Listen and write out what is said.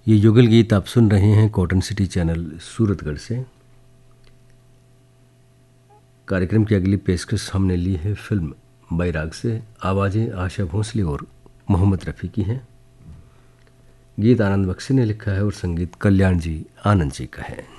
ये युगल गीत आप सुन रहे हैं कॉटन सिटी चैनल सूरतगढ़ से। कार्यक्रम की अगली पेशकश हमने ली है फिल्म बैराग से। आवाज़ें आशा भोसले और मोहम्मद रफ़ी की हैं। गीत आनंद बख्शी ने लिखा है और संगीत कल्याण जी आनंद जी का है।